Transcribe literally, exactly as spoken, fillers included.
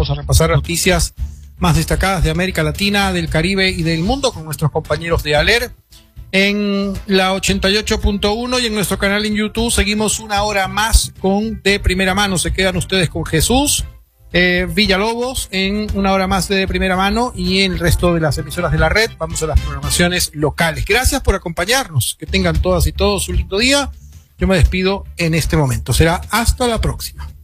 Vamos a repasar noticias más destacadas de América Latina, del Caribe y del mundo con nuestros compañeros de ALER. En la ochenta y ocho punto uno y en nuestro canal en YouTube seguimos una hora más con De Primera Mano. Se quedan ustedes con Jesús eh, Villalobos en una hora más de De Primera Mano, y en el resto de las emisoras de la red vamos a las programaciones locales. Gracias por acompañarnos. Que tengan todas y todos un lindo día. Yo me despido en este momento. Será hasta la próxima.